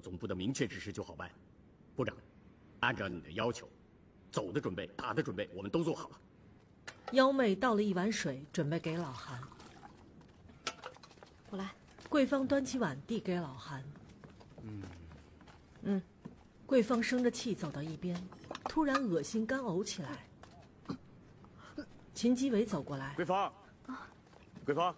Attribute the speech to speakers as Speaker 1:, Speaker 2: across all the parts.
Speaker 1: 总部的明确指示就好办。部长，按照你的要求，走的准备、打的准备，我们都做好了。
Speaker 2: 幺妹倒了一碗水，准备给老韩。
Speaker 3: 我来。
Speaker 2: 桂芳端起碗递给老韩。桂芳生着气走到一边，突然恶心干呕起来。秦基伟走过来。
Speaker 1: 桂芳，桂芳，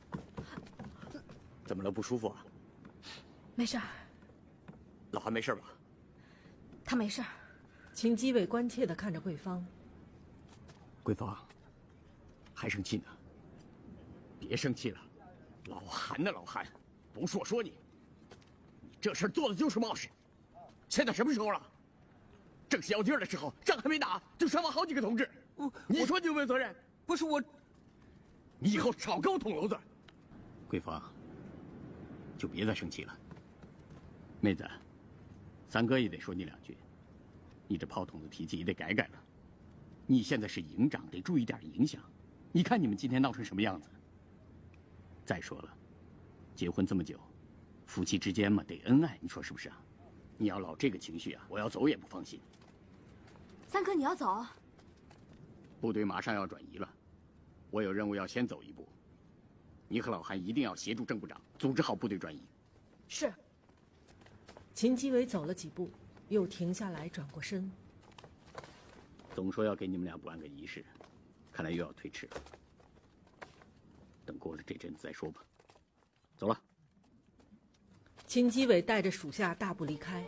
Speaker 1: 怎么了？不舒服啊？
Speaker 3: 没事儿。
Speaker 1: 老韩没事吧？
Speaker 3: 他没事儿。
Speaker 2: 秦基伟关切地看着桂芳。
Speaker 1: 桂芳，还生气呢？别生气了。老韩呢？老韩，不是我说你，你这事儿做的就是冒失。现在什么时候了？正是要劲儿的时候，仗还没打，就伤亡好几个同志。你说你有没有责任？
Speaker 4: 不是我，
Speaker 1: 你以后少给我捅娄子。桂芳，就别再生气了。妹子，三哥也得说你两句，你这炮筒的脾气也得改改了。你现在是营长，得注意点影响。你看你们今天闹成什么样子？再说了，结婚这么久，夫妻之间嘛得恩爱，你说是不是啊？你要老这个情绪啊，我要走也不放心。
Speaker 3: 三哥，你要走？
Speaker 1: 部队马上要转移了，我有任务要先走一步。你和老韩一定要协助郑部长组织好部队转移。
Speaker 3: 是。
Speaker 2: 秦基伟走了几步，又停下来，转过身。
Speaker 1: 总说要给你们俩补办个仪式，看来又要推迟了。等过了这阵子再说吧。走了。
Speaker 2: 秦基伟带着属下大步离开。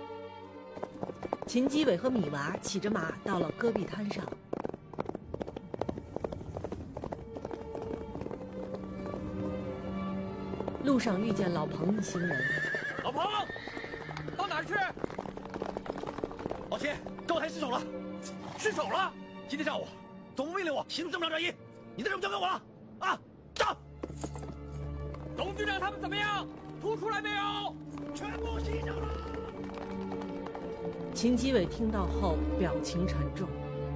Speaker 2: 秦基伟和米娃骑着马到了戈壁滩上。路上遇见老彭一行人。
Speaker 4: 老彭，到哪儿去？老秦，高台失守了，失守了！今天上午，总部命令我协助郑部长转移，你的任务交给我了。啊，到！董局长他们怎么样？突出来没有？全部牺牲了。
Speaker 2: 秦基伟听到后，表情沉重。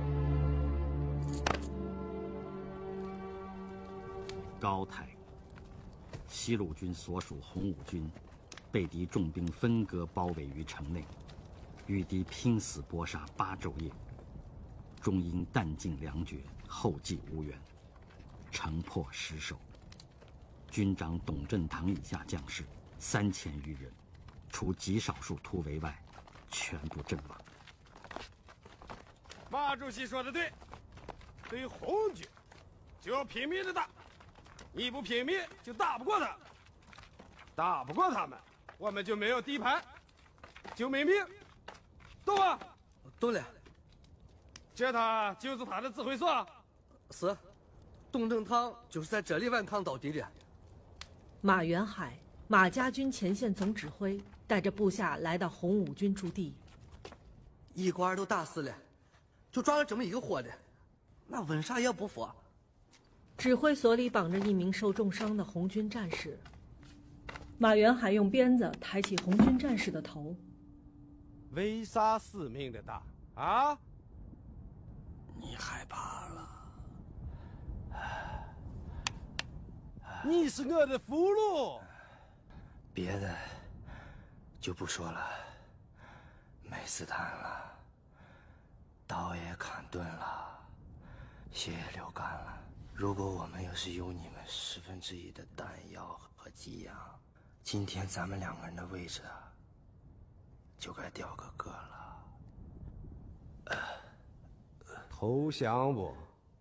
Speaker 5: 高台，西路军所属红五军被敌重兵分割包围于城内，与敌拼死搏杀8昼夜，终因弹尽粮绝，后继无援，城破失守。军长董振堂以下将士3000余人，除极少数突围外，全部阵亡。
Speaker 6: 马主席说的对，对于红军，就要拼命的打，你不拼命就打不过他，打不过他们，我们就没有底盘，就没命，懂吗？
Speaker 4: 懂了。
Speaker 6: 这他就是他的指挥所。
Speaker 4: 是，董振堂就是在这里顽抗到底的。
Speaker 2: 马元海，马家军前线总指挥，带着部下来到红五军驻地。
Speaker 4: 一官都打死了，就抓了这么一个活的，那问啥也不服。
Speaker 2: 指挥所里绑着一名受重伤的红军战士。马元海用鞭子抬起红军战士的头。
Speaker 6: 为啥死命的打啊？
Speaker 1: 你害怕了？
Speaker 6: 你是我的俘虏。
Speaker 7: 别的就不说了，没子弹了，刀也砍钝了，血也流干了。如果我们要是有你们1/10的弹药和给养，今天咱们2个人的位置啊，就该掉个了。
Speaker 6: 投降不？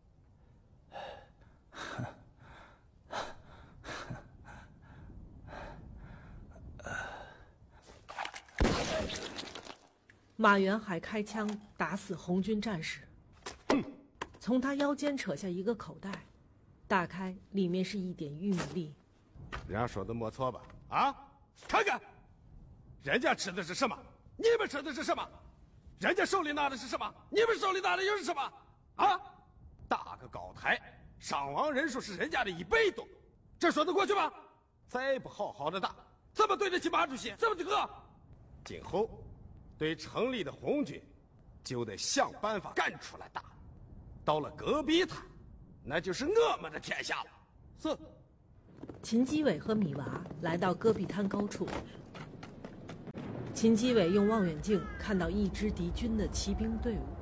Speaker 2: 马元海开枪打死红军战士，从他腰间扯下一个口袋，打开，里面是一点玉米粒。
Speaker 6: 人家说的没错吧？啊，看看，人家吃的是什么？你们吃的是什么？人家手里拿的是什么？你们手里拿的又是什么？啊，打个高台，伤亡人数是人家的1倍多，这说得过去吗？再不好好的打，怎么对得起马主席？怎么这个？今后对城里的红军，就得想办法赶出来打。到了戈壁滩，那就是我们的天下了。是。
Speaker 2: 秦基伟和米娃来到戈壁滩高处。 秦基伟用望远镜看到一支敌军的骑兵队伍。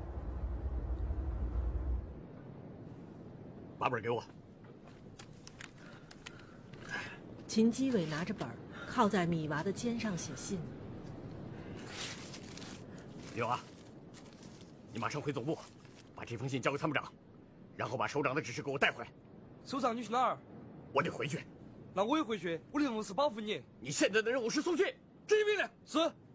Speaker 1: 把本给我。
Speaker 2: 秦基伟拿着本儿，靠在米娃的肩上写信。
Speaker 1: 刘啊，你马上回总部，把这封信交给参谋长，然后把首长的指示给我带回来。
Speaker 4: 首长，你去哪儿？
Speaker 1: 我得回去。
Speaker 4: 那我也回去，我的任务是保护你。
Speaker 1: 你现在的任务是送信，执行命令。
Speaker 4: 是。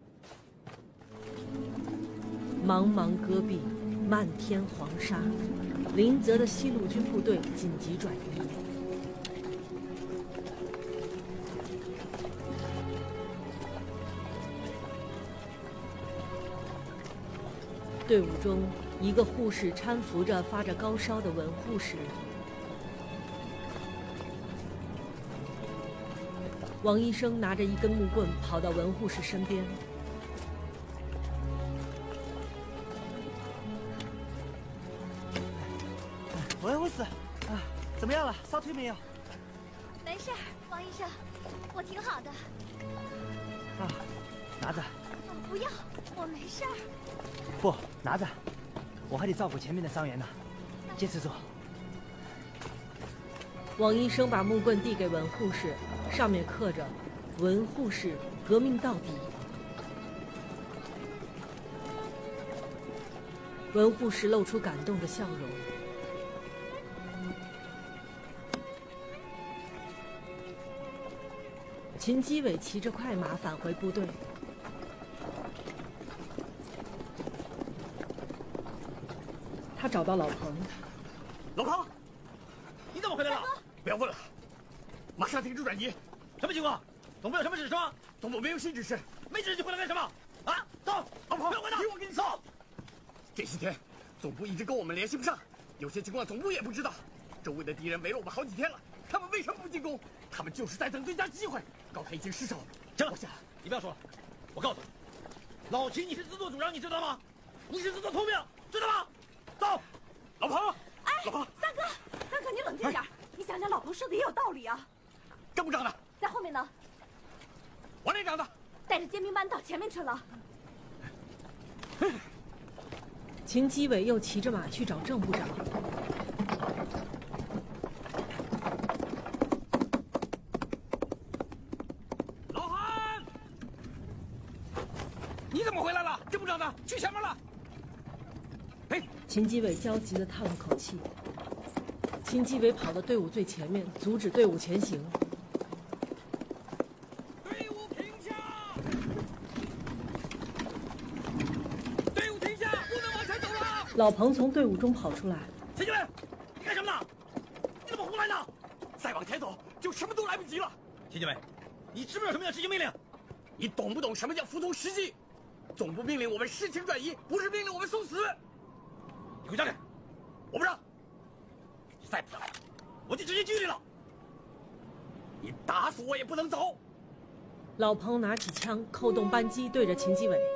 Speaker 2: 茫茫戈壁，漫天黄沙，林泽的西路军部队紧急转移。队伍中，一个护士搀扶着发着高烧的文护士。王医生拿着一根木棍跑到文护士身边。
Speaker 8: 文护士，怎么样了？烧退没有？
Speaker 3: 没事，王医生，我挺好的。
Speaker 8: 拿着。
Speaker 3: 不要，我没事儿。
Speaker 8: 不，拿着，我还得照顾前面的伤员呢。坚持住。
Speaker 2: 王医生把木棍递给文护士，上面刻着“文护士，革命到底”。文护士露出感动的笑容。秦基伟骑着快马返回部队。他找到老彭。
Speaker 1: 老彭，你怎么回来了？不要问了，马上停止转移。
Speaker 4: 什么情况？总部有什么指示吗？
Speaker 1: 总部没有新指示。
Speaker 4: 没指示你回来干什么？啊，走！
Speaker 1: 老彭，
Speaker 4: 不要回来！
Speaker 1: 听我跟你说，这些天总部一直跟我们联系不上，有些情况总部也不知道。周围的敌人围了我们好几天了，他们为什么不进攻？他们就是在等最佳机会。高台已经失守了。
Speaker 4: 行了，你不要说了，我告诉你，老秦你是自作主张，你知道吗？你是自作聪明，知道吗？走，
Speaker 1: 老彭，
Speaker 9: 哎，
Speaker 1: 老彭，
Speaker 9: 三哥，你冷静点，你想想，老彭说的也有道理啊。
Speaker 1: 郑部长呢？
Speaker 9: 在后面呢。
Speaker 1: 王连长呢？
Speaker 9: 带着尖兵班到前面去了。
Speaker 2: 秦基伟又骑着马去找郑部长。
Speaker 4: 老韩，你怎么回来了？郑部长呢？去前面了。
Speaker 2: 秦基伟焦急地叹了口气。秦基伟跑到队伍最前面，阻止队伍前行。
Speaker 4: 队伍停下！队伍停下！不能往前走了！
Speaker 2: 老彭从队伍中跑出来。
Speaker 4: 秦基伟，你干什么呢？你怎么胡来的？
Speaker 1: 再往前走，就什么都来不及了。
Speaker 4: 秦基伟，你知不知道什么叫执行命令？
Speaker 1: 你懂不懂什么叫服从实际？总部命令我们事情转移，不是命令我们送死。
Speaker 4: 你回家去！我不让。你再不让，我就直接拘你了。
Speaker 1: 你打死我也不能走。
Speaker 2: 老彭拿起枪，扣动扳机，对着秦基伟。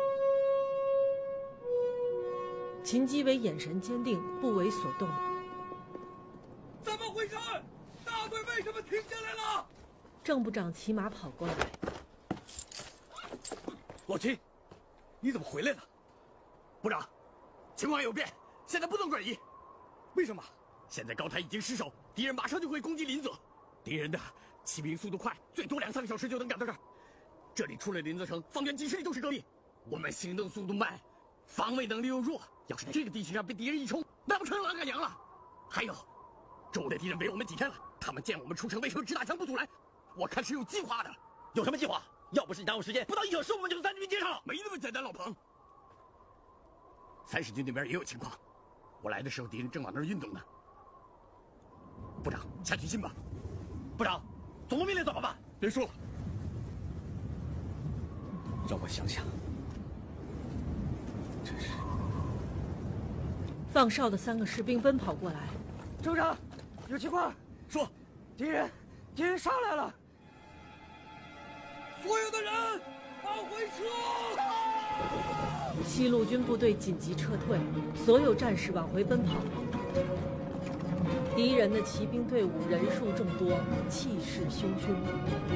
Speaker 2: 秦基伟眼神坚定，不为所动。
Speaker 4: 怎么回事？大队为什么停下来了？
Speaker 2: 郑部长骑马跑过来。
Speaker 4: 老秦，你怎么回来了？
Speaker 1: 部长，情况有变，现在不能转移。
Speaker 4: 为什么？
Speaker 1: 现在高台已经失守，敌人马上就会攻击林泽。敌人的骑兵速度快，最多2-3个小时就能赶到这儿。这里除了林泽城，方圆几十里都是戈壁。我们行动速度慢，防卫能力又弱，要是这个地形上被敌人一冲，那不成狼赶羊了？还有，周围的敌人围我们几天了，他们见我们出城，为什么只打枪不阻拦？我看是有计划的。
Speaker 4: 有什么计划？要不是你耽误时间，不到1小时我们就从30军接上了。
Speaker 1: 没那么简单，老彭。30军那边也有情况，我来的时候敌人正往那儿运动呢。部长，下去信吧。
Speaker 4: 部长，总部命令怎么办？
Speaker 1: 别说了，
Speaker 4: 让我想想。真是。
Speaker 2: 放哨的3个士兵奔跑过来。
Speaker 8: 首长，有情况。
Speaker 1: 说，
Speaker 8: 敌人上来了。
Speaker 4: 所有的人往回撤！
Speaker 2: 西路军部队紧急撤退，所有战士往回奔跑。敌人的骑兵队伍人数众多，气势汹汹。